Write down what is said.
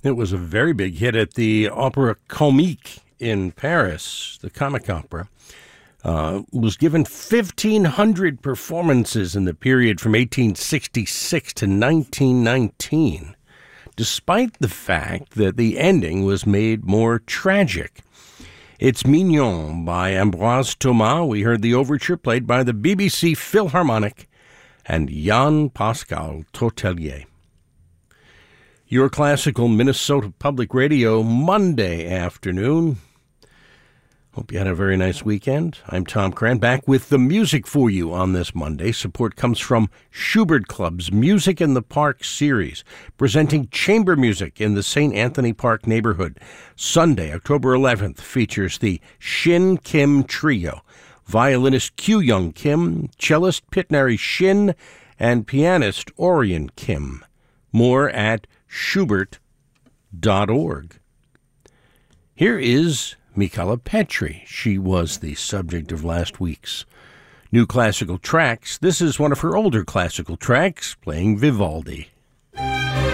It was a very big hit at the Opéra Comique in Paris, the comic opera. Was given 1,500 performances in the period from 1866 to 1919, despite the fact that the ending was made more tragic. It's Mignon by Ambroise Thomas. We heard the overture played by the BBC Philharmonic and Jan Pascal Totelier. Your Classical Minnesota Public Radio Monday afternoon. Hope you had a very nice weekend. I'm Tom Cran, back with the music for you on this Monday. Support comes from Schubert Club's Music in the Park series, presenting chamber music in the St. Anthony Park neighborhood. Sunday, October 11th, features the Shin Kim Trio, violinist Kyu Young Kim, cellist Pitnari Shin, and pianist Orion Kim. More at schubert.org. Here is Michala Petri. She was the subject of last week's New Classical Tracks. This is one of her older classical tracks, playing Vivaldi.